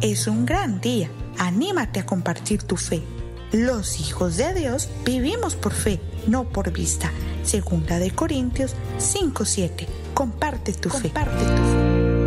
es un gran día. Anímate a compartir tu fe. Los hijos de Dios vivimos por fe, no por vista. 2 Corintios 5:7. Comparte tu fe.